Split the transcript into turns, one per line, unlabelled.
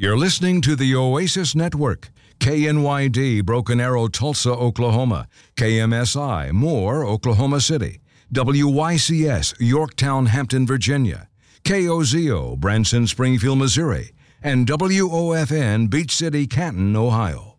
You're listening to the Oasis Network, KNYD Broken Arrow, Tulsa, Oklahoma, KMSI Moore, Oklahoma City, WYCS Yorktown, Hampton, Virginia, KOZO Branson, Springfield, Missouri, and WOFN Beach City, Canton, Ohio.